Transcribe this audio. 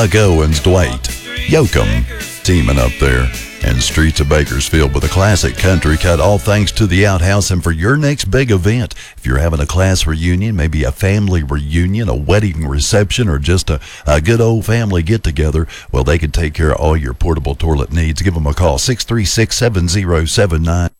Buck Owens, Dwight Yoakum teaming up there. And Streets of Bakersfield with a classic country cut, all thanks to the Outhouse. And for your next big event, if you're having a class reunion, maybe a family reunion, a wedding reception, or just a good old family get-together, well, they can take care of all your portable toilet needs. Give them a call, 636-7079.